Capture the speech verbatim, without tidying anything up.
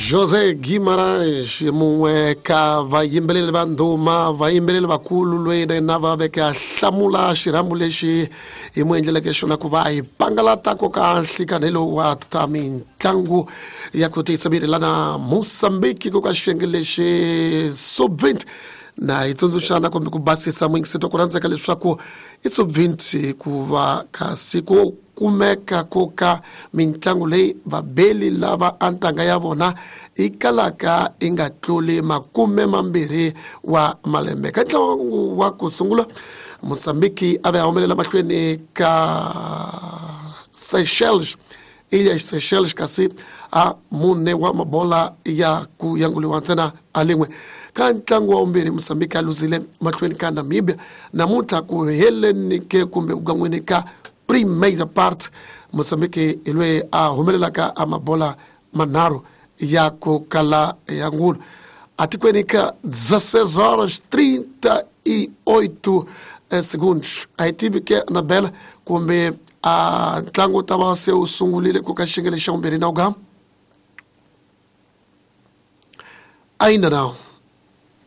José Guimarães muweka vayimbelela banduma vayimbelela bakulu lwene nava beka hlamula xiramu lexi hi muendlela ke xona ku va hi pangalata ko kahle kanelo wa ta mitlangu ya ku titsabirilana Mozambique ko ka xiyenge lexi sub vinte na hi tsundzuxana kumbe ku basisa mwingiseto ku rhandzeka leswaku i sub vinte ku va ka siku kumeka koka mitlangu leyi vabeli lava antanga ya vona ikalaka inga tluli makume mambirhi wa malembe ka ntlangu wa ku sungula Mozambique ave humelela mahlweni ka Seychelles ile Seychelles kasi a mune wa mabola ya ku yanguliwa ntsena alingwe ka ntlangu wa umbirhi Mozambique aluzile mahlweni ka Namibia namuntlha ku heleni ke kumbe ugangweni ka primeira parte Mozambique ilwe a humelelaka amabola manaro ya ku kala yangulo atikweni ka dezesseis horas trinta e oito segundos aitibike na bela kumbe a ntlangu tava se usungulile ku ka xingele xa umbirhi na ugam ainda não